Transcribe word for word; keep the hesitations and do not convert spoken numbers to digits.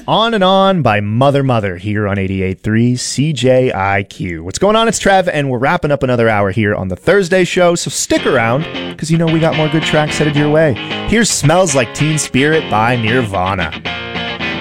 On and On by Mother Mother here on eighty-eight point three C J I Q. What's going on? It's Trev, and we're wrapping up another hour here on the Thursday show, so stick around, because you know we got more good tracks headed your way. Here's Smells Like Teen Spirit by Nirvana.